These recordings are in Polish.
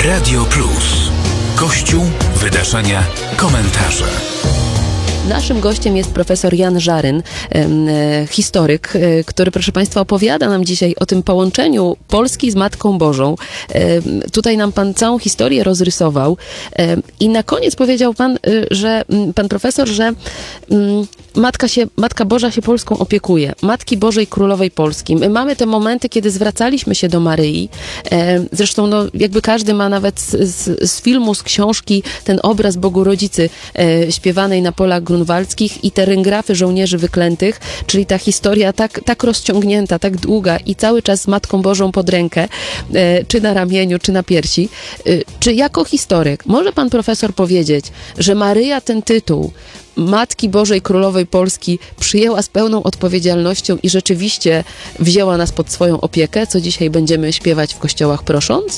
Radio Plus. Kościół, wydarzenia, komentarze. Naszym gościem jest profesor Jan Żaryn, historyk, który, proszę Państwa, opowiada nam dzisiaj o tym połączeniu Polski z Matką Bożą. Tutaj nam Pan całą historię rozrysował i na koniec powiedział Pan, Pan profesor, że Matka Boża się Polską opiekuje. Matki Bożej Królowej Polski. My mamy te momenty, kiedy zwracaliśmy się do Maryi. Zresztą jakby każdy ma nawet z filmu, z książki ten obraz Bogu Rodzicy śpiewanej na polach grunwaldzkich i te ryngrafy żołnierzy wyklętych, czyli ta historia tak rozciągnięta, tak długa i cały czas z Matką Bożą pod rękę, czy na ramieniu, czy na piersi. Czy jako historyk może Pan profesor powiedzieć, że Maryja ten tytuł Matki Bożej Królowej Polski przyjęła z pełną odpowiedzialnością i rzeczywiście wzięła nas pod swoją opiekę, co dzisiaj będziemy śpiewać w kościołach prosząc?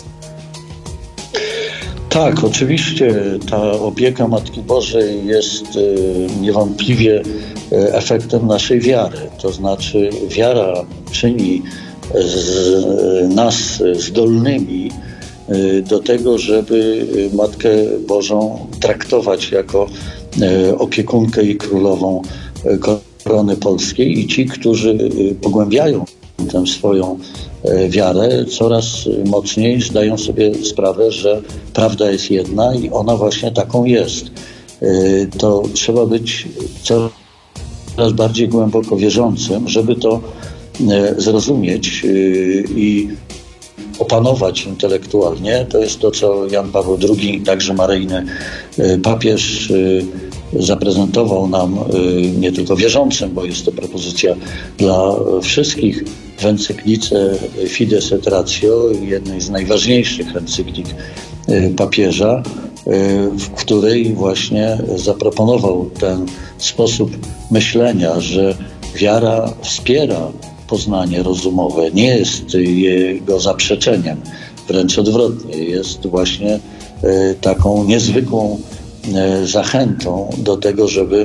Tak, oczywiście ta opieka Matki Bożej jest niewątpliwie efektem naszej wiary. To znaczy wiara czyni nas zdolnymi do tego, żeby Matkę Bożą traktować jako opiekunkę i królową korony polskiej i ci, którzy pogłębiają tę swoją wiarę, coraz mocniej zdają sobie sprawę, że prawda jest jedna i ona właśnie taką jest. To trzeba być coraz bardziej głęboko wierzącym, żeby to zrozumieć i opanować intelektualnie. To jest to, co Jan Paweł II, także maryjny papież, zaprezentował nam, nie tylko wierzącym, bo jest to propozycja dla wszystkich, w encyklice Fides et Ratio, jednej z najważniejszych encyklik papieża, w której właśnie zaproponował ten sposób myślenia, że wiara wspiera poznanie rozumowe, nie jest jego zaprzeczeniem, wręcz odwrotnie, jest właśnie taką niezwykłą zachętą do tego, żeby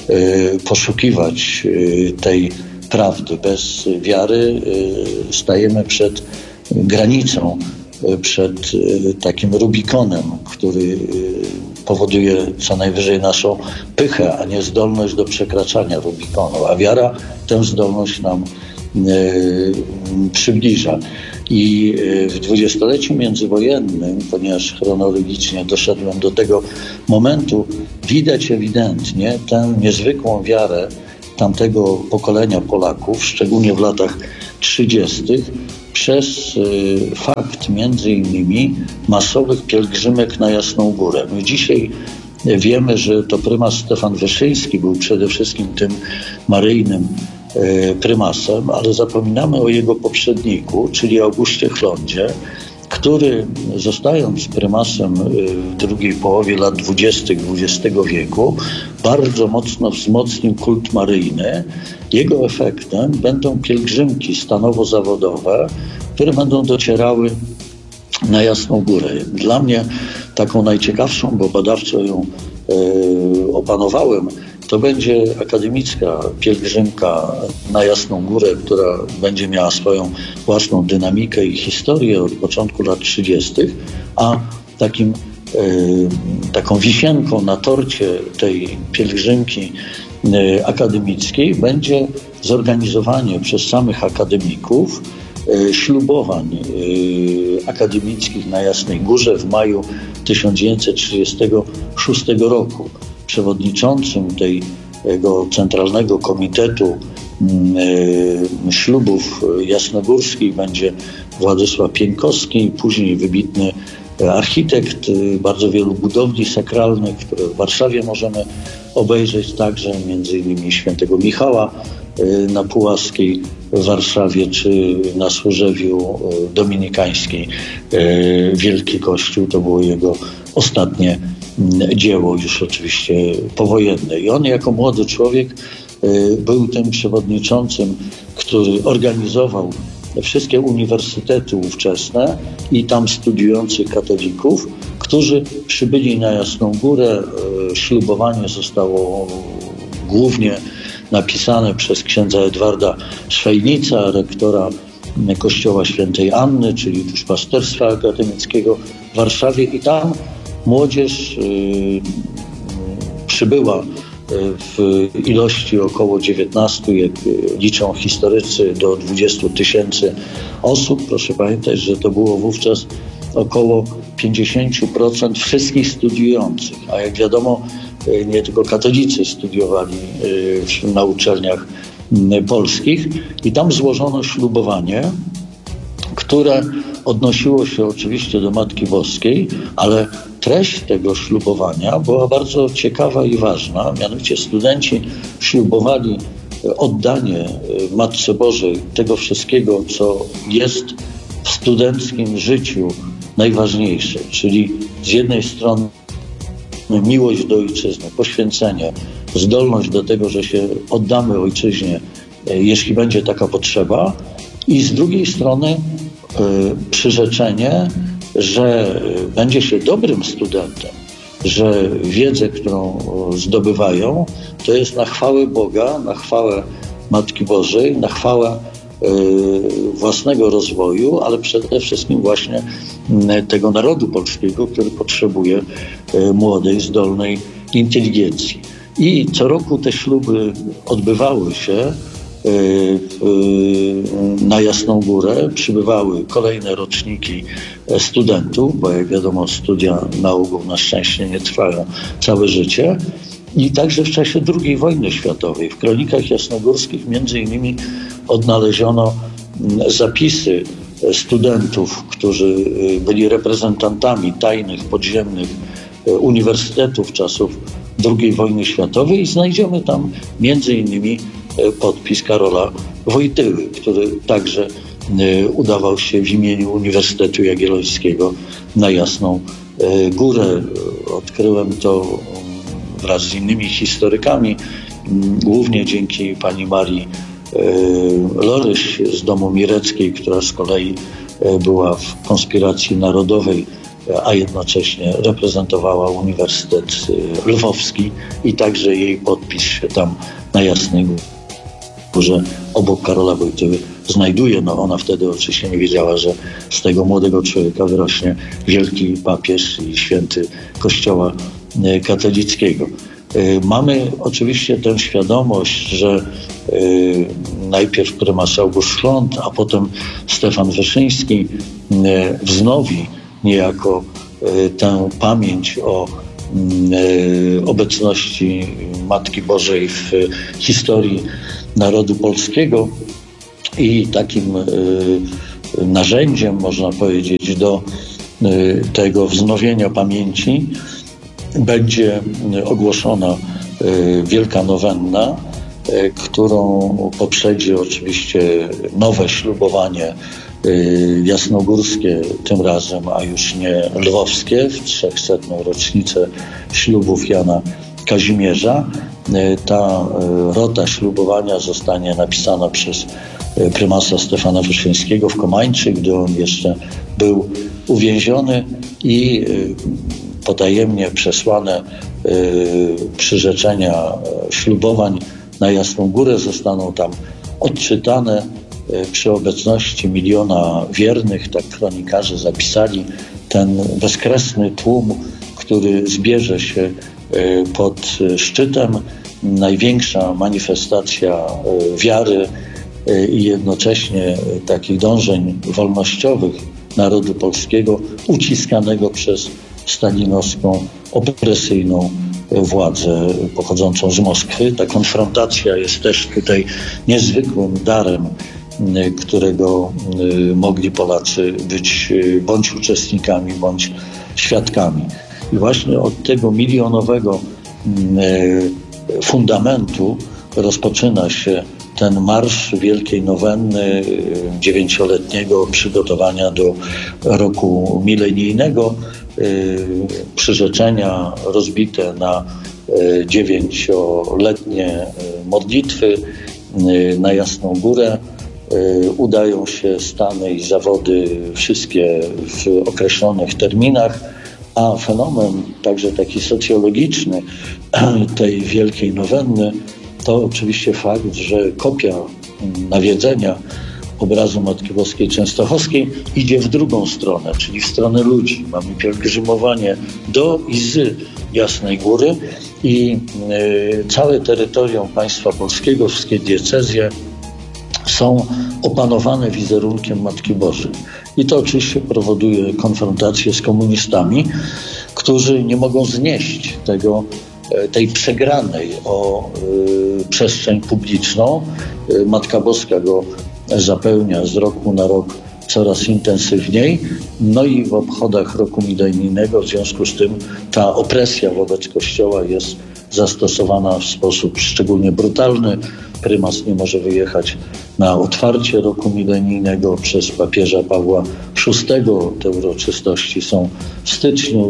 poszukiwać tej prawdy. Bez wiary stajemy przed granicą, przed takim Rubikonem, który powoduje co najwyżej naszą pychę, a nie zdolność do przekraczania Rubikonu. A wiara tę zdolność nam przybliża. I w dwudziestoleciu międzywojennym, ponieważ chronologicznie doszedłem do tego momentu, widać ewidentnie tę niezwykłą wiarę tamtego pokolenia Polaków, szczególnie w latach 30., przez fakt między innymi masowych pielgrzymek na Jasną Górę. My dzisiaj wiemy, że to prymas Stefan Wyszyński był przede wszystkim tym maryjnym prymasem, ale zapominamy o jego poprzedniku, czyli Augustie Chlondzie, który zostając prymasem w drugiej połowie lat 20. XX wieku bardzo mocno wzmocnił kult maryjny. Jego efektem będą pielgrzymki stanowo-zawodowe, które będą docierały na Jasną Górę. Dla mnie taką najciekawszą, bo badawczo ją opanowałem, to będzie akademicka pielgrzymka na Jasną Górę, która będzie miała swoją własną dynamikę i historię od początku lat 30., a taką wisienką na torcie tej pielgrzymki akademickiej będzie zorganizowanie przez samych akademików ślubowań akademickich na Jasnej Górze w maju 1936 roku. Przewodniczącym tego Centralnego Komitetu Ślubów Jasnogórskich będzie Władysław Pieńkowski, później wybitny architekt bardzo wielu budowli sakralnych, które w Warszawie możemy obejrzeć także, między innymi Świętego Michała na Puławskiej w Warszawie, czy na Służewiu Dominikańskiej. Wielki Kościół to było jego ostatnie dzieło, już oczywiście powojenne. I on jako młody człowiek był tym przewodniczącym, który organizował wszystkie uniwersytety ówczesne i tam studiujących katolików, którzy przybyli na Jasną Górę. Ślubowanie zostało głównie napisane przez księdza Edwarda Szwajnica, rektora Kościoła Świętej Anny, czyli Duszpasterstwa Akademickiego w Warszawie i tam młodzież przybyła w ilości około 19, jak liczą historycy, do 20 000 osób. Proszę pamiętać, że to było wówczas około 50% wszystkich studiujących, a jak wiadomo, nie tylko katolicy studiowali na uczelniach polskich i tam złożono ślubowanie, które odnosiło się oczywiście do Matki Boskiej, ale treść tego ślubowania była bardzo ciekawa i ważna. Mianowicie studenci ślubowali oddanie Matce Bożej tego wszystkiego, co jest w studenckim życiu najważniejsze, czyli z jednej strony miłość do ojczyzny, poświęcenie, zdolność do tego, że się oddamy ojczyźnie, jeśli będzie taka potrzeba, i z drugiej strony przyrzeczenie, że będzie się dobrym studentem, że wiedzę, którą zdobywają, to jest na chwałę Boga, na chwałę Matki Bożej, na chwałę własnego rozwoju, ale przede wszystkim właśnie tego narodu polskiego, który potrzebuje młodej, zdolnej inteligencji. I co roku te śluby odbywały się na Jasną Górę, przybywały kolejne roczniki studentów, bo jak wiadomo, studia nauk na szczęście nie trwają całe życie. I także w czasie II wojny światowej w kronikach jasnogórskich między innymi odnaleziono zapisy studentów, którzy byli reprezentantami tajnych, podziemnych uniwersytetów czasów II wojny światowej i znajdziemy tam między innymi podpis Karola Wojtyły, który także udawał się w imieniu Uniwersytetu Jagiellońskiego na Jasną Górę. Odkryłem to wraz z innymi historykami, głównie dzięki pani Marii Loryś z domu Mireckiej, która z kolei była w konspiracji narodowej, a jednocześnie reprezentowała Uniwersytet Lwowski i także jej podpis się tam na Jasnej Górze obok Karola Wojtyły znajduje. No ona wtedy oczywiście nie wiedziała, że z tego młodego człowieka wyrośnie wielki papież i święty Kościoła katolickiego. Mamy oczywiście tę świadomość, że najpierw prymas August Szlont, a potem Stefan Wyszyński wznowi niejako tę pamięć o obecności Matki Bożej w historii narodu polskiego i takim narzędziem, można powiedzieć, do tego wznowienia pamięci będzie ogłoszona wielka nowenna, którą poprzedzi oczywiście nowe ślubowanie jasnogórskie, tym razem, a już nie lwowskie, w 300. rocznicę ślubów Jana Kazimierza. Ta rota ślubowania zostanie napisana przez prymasa Stefana Wyszyńskiego w Komańczy, gdy on jeszcze był uwięziony, i potajemnie przesłane przyrzeczenia ślubowań na Jasną Górę zostaną tam odczytane przy obecności 1 000 000 wiernych, tak kronikarze zapisali. Ten bezkresny tłum, który zbierze się pod szczytem, największa manifestacja wiary i jednocześnie takich dążeń wolnościowych narodu polskiego, uciskanego przez stalinowską, opresyjną władzę pochodzącą z Moskwy. Ta konfrontacja jest też tutaj niezwykłym darem, którego mogli Polacy być bądź uczestnikami, bądź świadkami. I właśnie od tego milionowego fundamentu rozpoczyna się ten marsz wielkiej nowenny 9-letniego przygotowania do roku milenijnego, przyrzeczenia rozbite na 9-letnie modlitwy na Jasną Górę. Udają się stany i zawody wszystkie w określonych terminach, a fenomen także taki socjologiczny tej wielkiej nowenny to oczywiście fakt, że kopia nawiedzenia obrazu Matki Boskiej Częstochowskiej idzie w drugą stronę, czyli w stronę ludzi. Mamy pielgrzymowanie do i z Jasnej Góry i całe terytorium państwa polskiego, wszystkie diecezje są opanowane wizerunkiem Matki Bożej. I to oczywiście powoduje konfrontację z komunistami, którzy nie mogą znieść tej przegranej o przestrzeń publiczną. Matka Boska go zapełnia z roku na rok coraz intensywniej. No i w obchodach roku milenijnego w związku z tym ta opresja wobec Kościoła jest zastosowana w sposób szczególnie brutalny. Prymas nie może wyjechać na otwarcie roku milenijnego przez papieża Pawła VI. Te uroczystości są w styczniu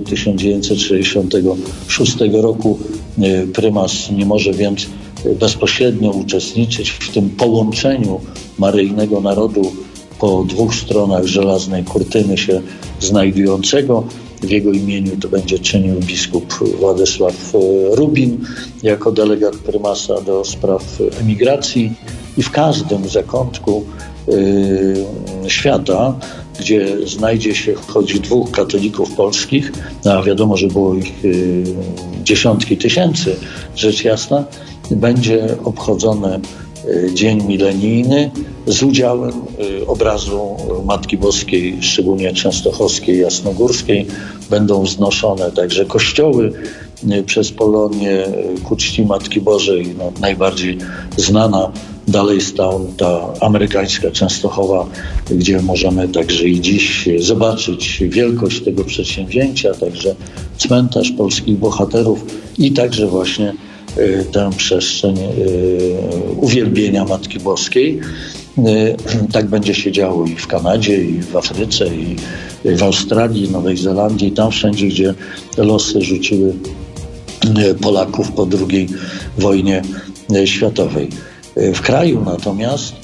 1966 roku. Prymas nie może więc bezpośrednio uczestniczyć w tym połączeniu maryjnego narodu po dwóch stronach żelaznej kurtyny się znajdującego. W jego imieniu to będzie czynił biskup Władysław Rubin jako delegat prymasa do spraw emigracji i w każdym zakątku świata, gdzie znajdzie się choć dwóch katolików polskich, a wiadomo, że było ich dziesiątki tysięcy, rzecz jasna, będzie obchodzony dzień milenijny z udziałem obrazu Matki Boskiej, szczególnie częstochowskiej, jasnogórskiej. Będą wznoszone także kościoły przez Polonię ku czci Matki Bożej. No, najbardziej znana dalej stąd ta amerykańska Częstochowa, gdzie możemy także i dziś zobaczyć wielkość tego przedsięwzięcia, także cmentarz polskich bohaterów i także właśnie tę przestrzeń uwielbienia Matki Boskiej. Tak będzie się działo i w Kanadzie, i w Afryce, i w Australii, Nowej Zelandii, tam wszędzie, gdzie losy rzuciły Polaków po II wojnie światowej. W kraju natomiast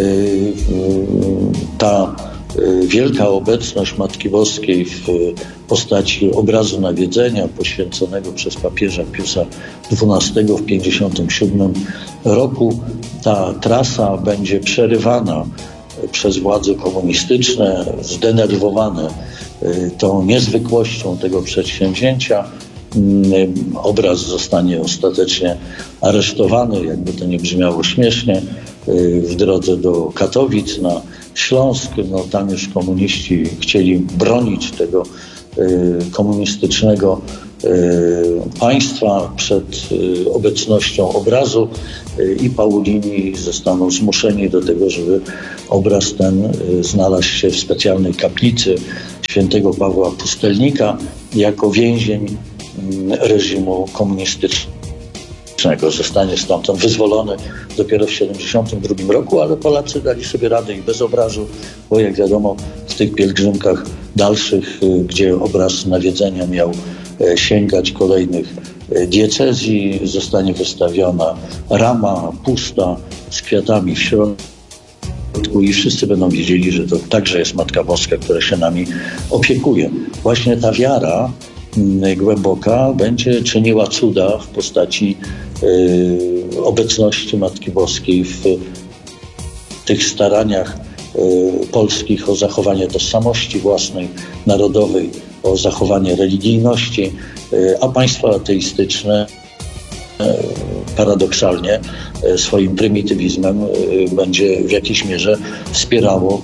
ta wielka obecność Matki Boskiej w postaci obrazu nawiedzenia poświęconego przez papieża Piusa XII w 1957 roku. Ta trasa będzie przerywana przez władze komunistyczne, zdenerwowane tą niezwykłością tego przedsięwzięcia. Obraz zostanie ostatecznie aresztowany, jakby to nie brzmiało śmiesznie, w drodze do Katowic na Śląsk. No, tam już komuniści chcieli bronić tego komunistycznego państwa przed obecnością obrazu i Paulini zostaną zmuszeni do tego, żeby obraz ten znalazł się w specjalnej kaplicy świętego Pawła Pustelnika jako więzień reżimu komunistycznego. Zostanie stamtąd wyzwolony dopiero w 1972 roku, ale Polacy dali sobie radę i bez obrazu, bo jak wiadomo w tych pielgrzymkach dalszych, gdzie obraz nawiedzenia miał sięgać kolejnych diecezji, zostanie wystawiona rama pusta z kwiatami w środku i wszyscy będą wiedzieli, że to także jest Matka Boska, która się nami opiekuje. Właśnie ta wiara głęboka będzie czyniła cuda w postaci obecności Matki Boskiej w tych staraniach polskich o zachowanie tożsamości własnej, narodowej, o zachowanie religijności, a państwo ateistyczne paradoksalnie swoim prymitywizmem będzie w jakiejś mierze wspierało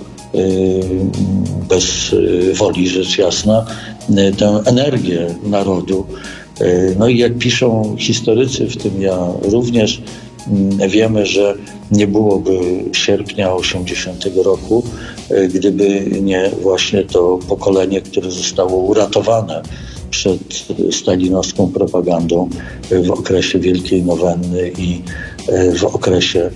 bez woli, rzecz jasna, tę energię narodu. No i jak piszą historycy, w tym ja również, wiemy, że nie byłoby sierpnia 80 roku, gdyby nie właśnie to pokolenie, które zostało uratowane przed stalinowską propagandą w okresie Wielkiej Nowenny i w okresie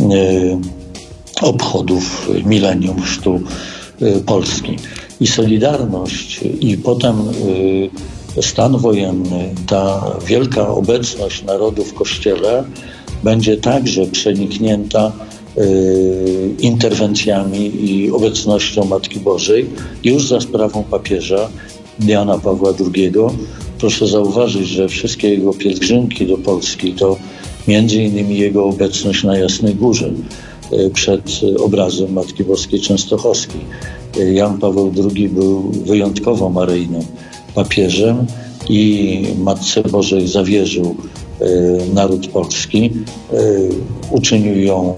obchodów milenium chrztu Polski. I Solidarność i potem stan wojenny, ta wielka obecność narodu w Kościele będzie także przeniknięta interwencjami i obecnością Matki Bożej już za sprawą papieża Jana Pawła II. Proszę zauważyć, że wszystkie jego pielgrzymki do Polski to między innymi jego obecność na Jasnej Górze. przed obrazem Matki Boskiej Częstochowskiej. Jan Paweł II był wyjątkowo maryjnym papieżem i Matce Bożej zawierzył naród polski, uczynił ją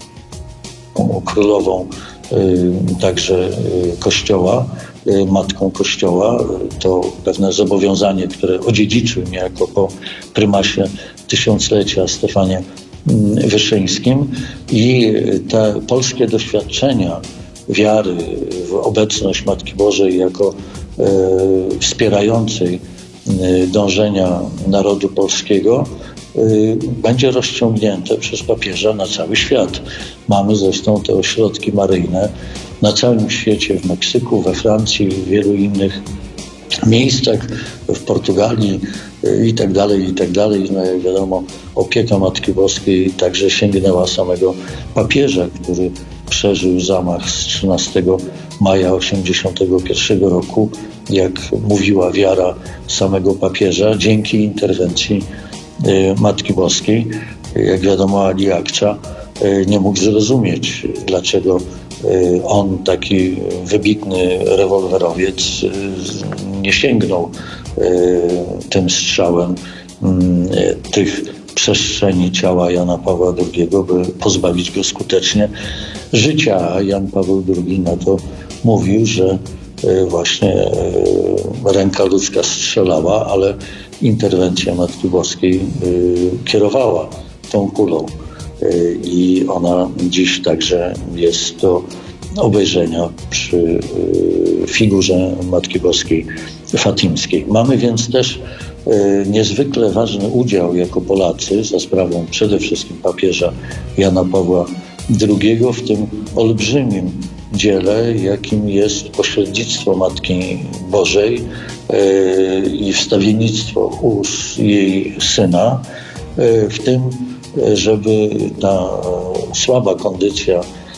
królową także Kościoła, matką Kościoła. To pewne zobowiązanie, które odziedziczył niejako po prymasie tysiąclecia Stefanie Wyszyńskim, i te polskie doświadczenia wiary w obecność Matki Bożej jako wspierającej dążenia narodu polskiego będzie rozciągnięte przez papieża na cały świat. Mamy zresztą te ośrodki maryjne na całym świecie, w Meksyku, we Francji, w wielu innych miejscach, w Portugalii i tak dalej. No jak wiadomo, opieka Matki Boskiej także sięgnęła samego papieża, który przeżył zamach z 13 maja 1981 roku, jak mówiła wiara samego papieża, dzięki interwencji Matki Boskiej. Jak wiadomo, Ali Akcza nie mógł zrozumieć, dlaczego on, taki wybitny rewolwerowiec, nie sięgnął tym strzałem tych przestrzeni ciała Jana Pawła II, by pozbawić go skutecznie życia. A Jan Paweł II na to mówił, że właśnie ręka ludzka strzelała, ale interwencja Matki Boskiej kierowała tą kulą. I ona dziś także jest do obejrzenia przy figurze Matki Boskiej Fatimskiej. Mamy więc też niezwykle ważny udział jako Polacy, za sprawą przede wszystkim papieża Jana Pawła II, w tym olbrzymim dziele, jakim jest pośrednictwo Matki Bożej i wstawiennictwo jej Syna, w tym, żeby ta słaba kondycja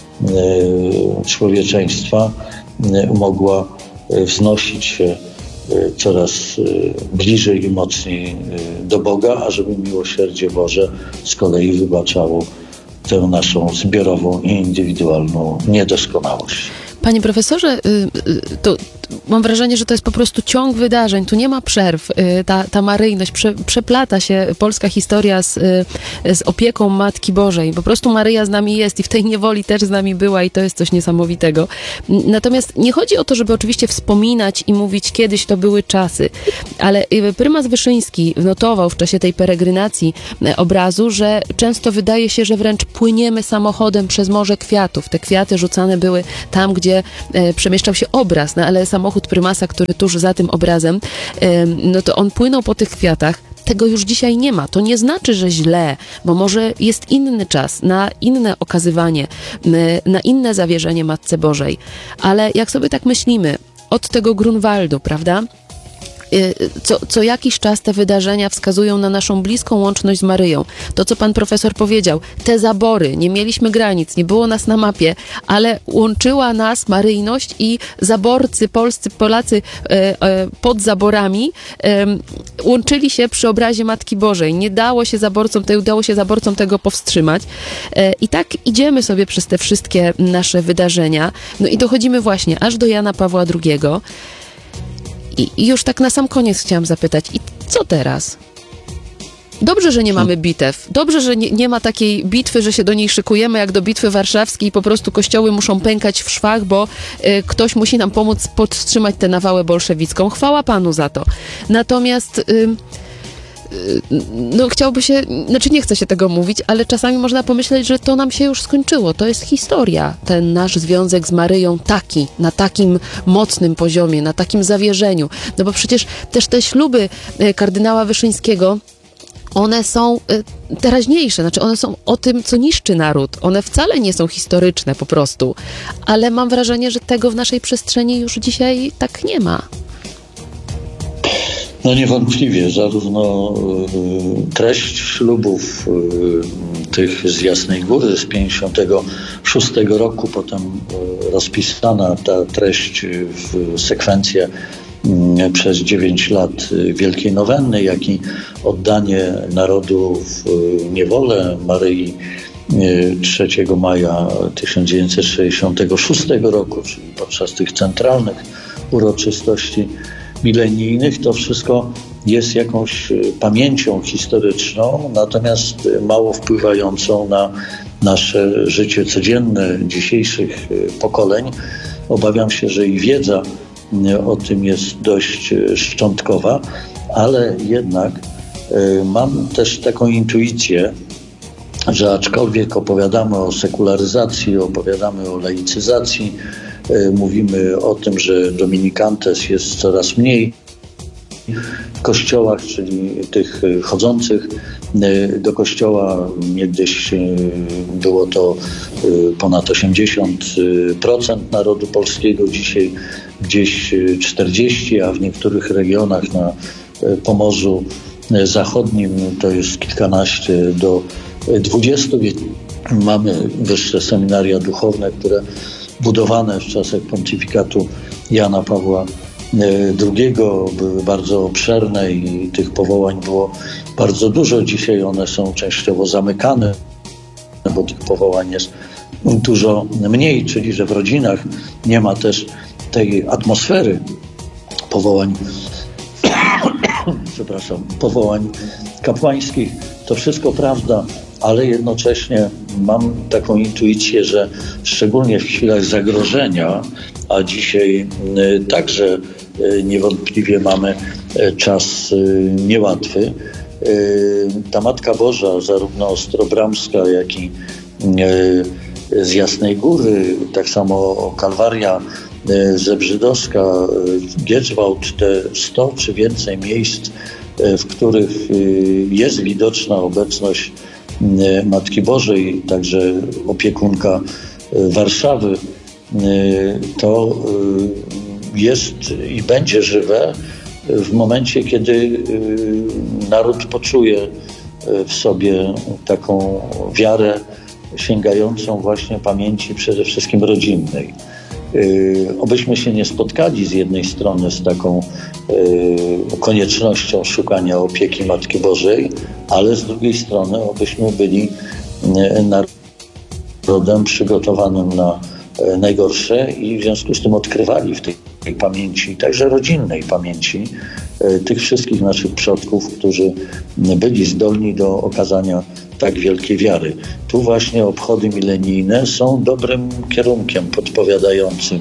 człowieczeństwa mogła wznosić się coraz bliżej i mocniej do Boga, a żeby miłosierdzie Boże z kolei wybaczało tę naszą zbiorową i indywidualną niedoskonałość. Panie profesorze, to mam wrażenie, że to jest po prostu ciąg wydarzeń. Tu nie ma przerw. Ta maryjność, przeplata się polska historia z opieką Matki Bożej. Po prostu Maryja z nami jest i w tej niewoli też z nami była i to jest coś niesamowitego. Natomiast nie chodzi o to, żeby oczywiście wspominać i mówić, kiedyś to były czasy, ale prymas Wyszyński notował w czasie tej peregrynacji obrazu, że często wydaje się, że wręcz płyniemy samochodem przez morze kwiatów. Te kwiaty rzucane były tam, gdzie przemieszczał się obraz, no ale samochód prymasa, który tuż za tym obrazem, no to on płynął po tych kwiatach. Tego już dzisiaj nie ma. To nie znaczy, że źle, bo może jest inny czas na inne okazywanie, na inne zawierzenie Matce Bożej. Ale jak sobie tak myślimy, od tego Grunwaldu, prawda? Co jakiś czas te wydarzenia wskazują na naszą bliską łączność z Maryją. To, co pan profesor powiedział, te zabory, nie mieliśmy granic, nie było nas na mapie, ale łączyła nas maryjność i zaborcy, Polacy pod zaborami łączyli się przy obrazie Matki Bożej. Nie udało się zaborcom tego powstrzymać. I tak idziemy sobie przez te wszystkie nasze wydarzenia. No i dochodzimy właśnie aż do Jana Pawła II. I już tak na sam koniec chciałam zapytać, i co teraz? Dobrze, że nie mamy bitew. Dobrze, że nie ma takiej bitwy, że się do niej szykujemy jak do bitwy warszawskiej i po prostu kościoły muszą pękać w szwach, bo ktoś musi nam pomóc podtrzymać tę nawałę bolszewicką. Chwała Panu za to. Natomiast no chciałoby się, znaczy nie chce się tego mówić, ale czasami można pomyśleć, że to nam się już skończyło. To jest historia. Ten nasz związek z Maryją na takim mocnym poziomie, na takim zawierzeniu. No bo przecież też te śluby kardynała Wyszyńskiego, one są teraźniejsze, znaczy one są o tym, co niszczy naród. One wcale nie są historyczne po prostu. Ale mam wrażenie, że tego w naszej przestrzeni już dzisiaj tak nie ma. No niewątpliwie, zarówno treść ślubów tych z Jasnej Góry z 1956 roku, potem rozpisana ta treść w sekwencję przez 9 lat Wielkiej Nowenny, jak i oddanie narodu w niewolę Maryi 3 maja 1966 roku, czyli podczas tych centralnych uroczystości milenijnych. To wszystko jest jakąś pamięcią historyczną, natomiast mało wpływającą na nasze życie codzienne dzisiejszych pokoleń. Obawiam się, że i wiedza o tym jest dość szczątkowa, ale jednak mam też taką intuicję, że aczkolwiek opowiadamy o sekularyzacji, opowiadamy o laicyzacji, mówimy o tym, że dominikantes jest coraz mniej w kościołach, czyli tych chodzących do kościoła. Niegdyś było to ponad 80% narodu polskiego, dzisiaj gdzieś 40%, a w niektórych regionach na Pomorzu Zachodnim to jest kilkanaście do 20%. Mamy wyższe seminaria duchowne, które budowane w czasach pontyfikatu Jana Pawła II były bardzo obszerne i tych powołań było bardzo dużo. Dzisiaj one są częściowo zamykane, bo tych powołań jest dużo mniej, czyli że w rodzinach nie ma też tej atmosfery powołań powołań kapłańskich. To wszystko prawda, ale jednocześnie mam taką intuicję, że szczególnie w chwilach zagrożenia, a dzisiaj także niewątpliwie mamy czas niełatwy, ta Matka Boża, zarówno ostrobramska, jak i z Jasnej Góry, tak samo Kalwaria Zebrzydowska, Gieczwałd, te 100 czy więcej miejsc, w których jest widoczna obecność Matki Bożej, także opiekunka Warszawy, to jest i będzie żywe w momencie, kiedy naród poczuje w sobie taką wiarę sięgającą właśnie pamięci przede wszystkim rodzinnej. Obyśmy się nie spotkali z jednej strony z taką koniecznością szukania opieki Matki Bożej, ale z drugiej strony obyśmy byli narodem przygotowanym na najgorsze i w związku z tym odkrywali w tej pamięci, także rodzinnej pamięci, tych wszystkich naszych przodków, którzy byli zdolni do okazania tak wielkiej wiary. Tu właśnie obchody milenijne są dobrym kierunkiem podpowiadającym,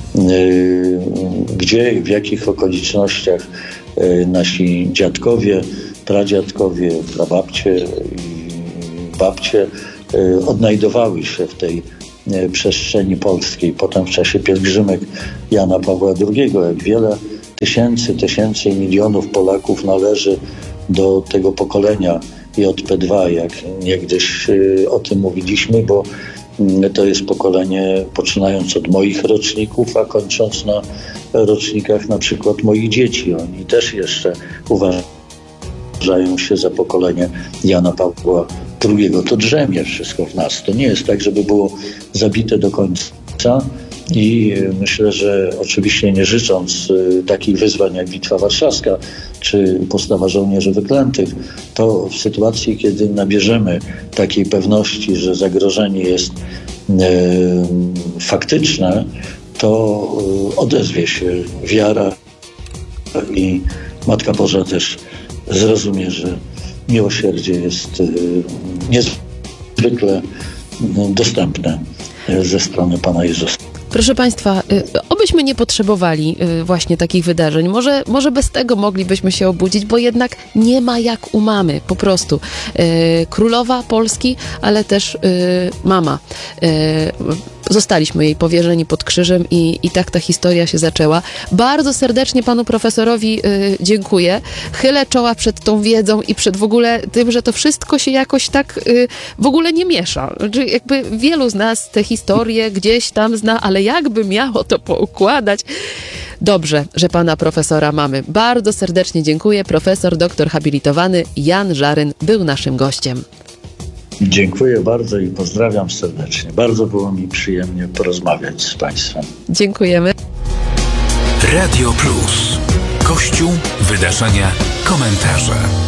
gdzie i w jakich okolicznościach nasi dziadkowie, pradziadkowie, prababcie i babcie odnajdowały się w tej przestrzeni polskiej. Potem w czasie pielgrzymek Jana Pawła II, jak wiele tysięcy i milionów Polaków należy do tego pokolenia JP2, jak niegdyś o tym mówiliśmy, bo to jest pokolenie poczynając od moich roczników, a kończąc na rocznikach na przykład moich dzieci. Oni też jeszcze uważają się za pokolenie Jana Pawła II. To drzemie wszystko w nas. To nie jest tak, żeby było zabite do końca i myślę, że oczywiście nie życząc takich wyzwań jak Bitwa Warszawska czy postawa żołnierzy wyklętych, to w sytuacji, kiedy nabierzemy takiej pewności, że zagrożenie jest faktyczne, to odezwie się wiara i Matka Boża też zrozumie, że miłosierdzie jest niezwykle dostępne ze strony Pana Jezusa. Proszę Państwa, obyśmy nie potrzebowali właśnie takich wydarzeń. Może bez tego moglibyśmy się obudzić, bo jednak nie ma jak u mamy, po prostu. Królowa Polski, ale też mama. Zostaliśmy jej powierzeni pod krzyżem i tak ta historia się zaczęła. Bardzo serdecznie panu profesorowi dziękuję. Chylę czoła przed tą wiedzą i przed w ogóle tym, że to wszystko się jakoś tak w ogóle nie miesza. Znaczy jakby wielu z nas te historie gdzieś tam zna, ale jakby miało to poukładać. Dobrze, że pana profesora mamy. Bardzo serdecznie dziękuję. Profesor, doktor habilitowany Jan Żaryn był naszym gościem. Dziękuję bardzo i pozdrawiam serdecznie. Bardzo było mi przyjemnie porozmawiać z Państwem. Dziękujemy. Radio Plus. Kościół, wydarzenia, komentarze.